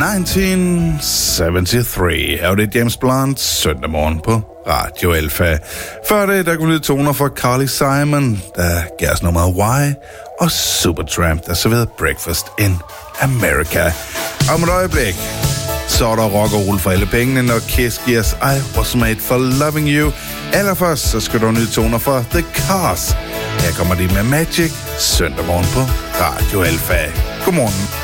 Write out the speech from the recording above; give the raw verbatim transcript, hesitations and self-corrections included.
nitten seventy-three er det James Blunt søndag morgen på Radio Alfa. Før det, der kunne lyde toner fra Carly Simon, der gav os nummeret Why, og Supertramp, der serverede Breakfast in America. Om et øjeblik, så er der rock og roll for alle pengene, når Kiss giver os I Was Made for Loving You. Allerførst, så skal du nyde toner fra The Cars. Her kommer de med Magic søndag morgen på Radio Alfa. Godmorgen.